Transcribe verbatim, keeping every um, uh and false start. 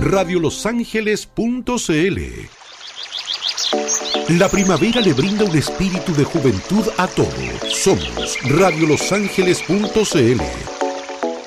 radio los ángeles punto c l. La primavera le brinda un espíritu de juventud a todo. Somos radio los ángeles punto c l.